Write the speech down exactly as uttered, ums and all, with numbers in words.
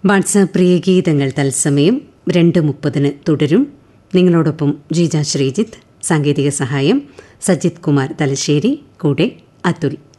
WhatsApp പ്രിയഗീതങ്ങൾ തത്സമയം രണ്ട് മുപ്പതിന് തുടരും. നിങ്ങളോടൊപ്പം ജീജ ശ്രീജിത്ത്, സാങ്കേതിക സഹായം സജിത് കുമാർ തലശ്ശേരി, കൂടെ അതുൽ.